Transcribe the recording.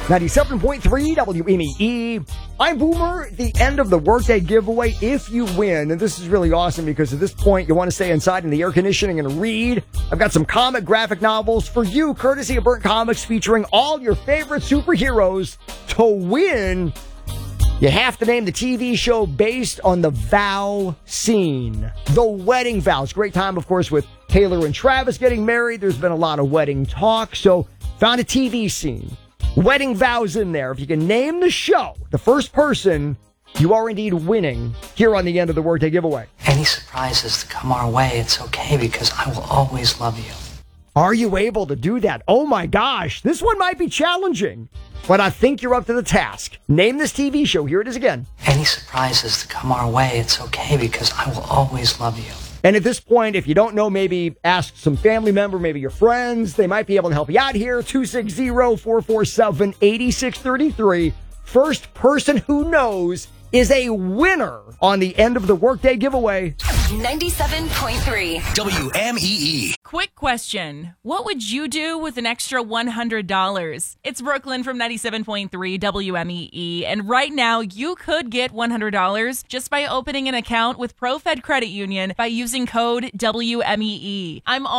97.3 WMEE. I'm Boomer, the end of the workday giveaway if you win. And this is really awesome because at this point you want to stay inside in the air conditioning and read. I've got some comic graphic novels for you, courtesy of Burnt Comics, featuring all your favorite superheroes. To win, you have to name the TV show based on the vow scene. The Wedding Vows. Great time, of course, with Taylor and Travis getting married. There's been a lot of wedding talk, so found a TV scene. Wedding Vows in there. If you can name the show, the first person, you are indeed winning here on the end of the workday giveaway. Any surprises that come our way, it's okay because I will always love you. Are you able to do that? Oh my gosh, this one might be challenging, but I think you're up to the task. Name this TV show. Here it is again. Any surprises that come our way, it's okay because I will always love you. And at this point, if you don't know, maybe ask some family member, maybe your friends. They might be able to help you out here. 260-447-8633. First person who knows is a winner on the end of the workday giveaway. 97.3 WMEE. Quick question. What would you do with an extra $100? It's Brooklyn from 97.3 WMEE. And right now, you could get $100 just by opening an account with ProFed Credit Union by using code WMEE. I'm